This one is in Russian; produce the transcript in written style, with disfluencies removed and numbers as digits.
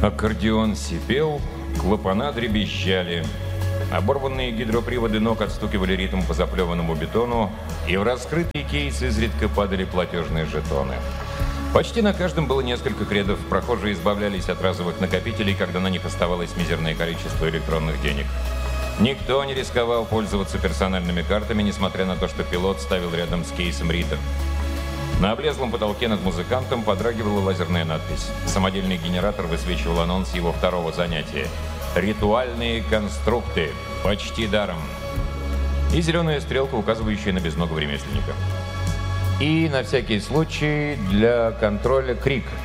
Аккордеон сипел, клапана дребезжали. Оборванные гидроприводы ног отстукивали ритм по заплеванному бетону, и в раскрытый кейс изредка падали платежные жетоны. Почти на каждом было несколько кредов. Прохожие избавлялись от разовых накопителей, когда на них оставалось мизерное количество электронных денег. Никто не рисковал пользоваться персональными картами, несмотря на то, что пилот ставил рядом с кейсом Рита. На облезлом потолке над музыкантом подрагивала лазерная надпись. Самодельный генератор высвечивал анонс его второго занятия. «Ритуальные конструкты. Почти даром». И зеленая стрелка, указывающая на безногого ремесленника. И на всякий случай для контроля крик.